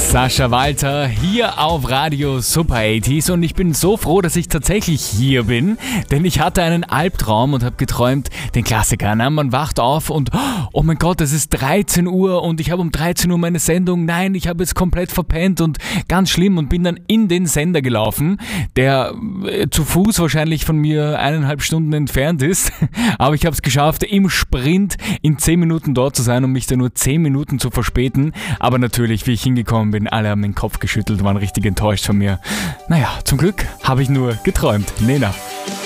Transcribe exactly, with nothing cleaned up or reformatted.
Sascha Walter hier auf Radio Super achtziger und ich bin so froh, dass ich tatsächlich hier bin, denn ich hatte einen Albtraum und habe geträumt, den Klassiker, ne? Man wacht auf und oh mein Gott, es ist dreizehn Uhr und ich habe um dreizehn Uhr meine Sendung, nein, ich habe es komplett verpennt und ganz schlimm und bin dann in den Sender gelaufen, der äh, zu Fuß wahrscheinlich von mir eineinhalb Stunden entfernt ist, aber ich habe es geschafft, im Sprint in zehn Minuten dort zu sein und mich da nur zehn Minuten zu verspäten, aber natürlich, wie ich hingekommen bin, alle haben den Kopf geschüttelt, waren richtig enttäuscht von mir. Naja, zum Glück habe ich nur geträumt. Nena.